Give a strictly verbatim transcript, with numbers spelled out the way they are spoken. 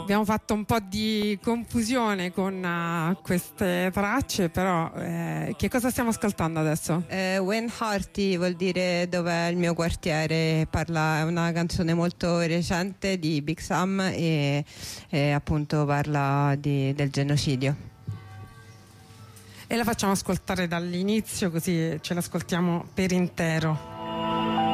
Abbiamo fatto un po' di confusione con uh, queste tracce, però eh, che cosa stiamo ascoltando adesso? Eh, When Hearty vuol dire dov'è il mio quartiere, parla, è una canzone molto recente di Big Sam e, e appunto parla di, del genocidio. E la facciamo ascoltare dall'inizio, così ce l'ascoltiamo per intero.